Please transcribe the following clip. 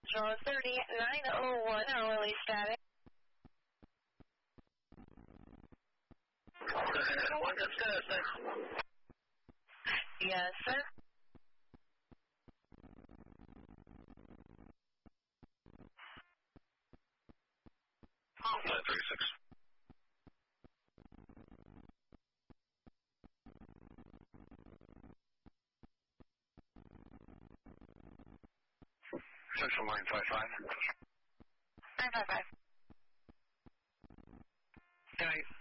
Central 3901, hourly status. What's the status? Yes, sir. Oh, 936. Central 955. 955. Okay.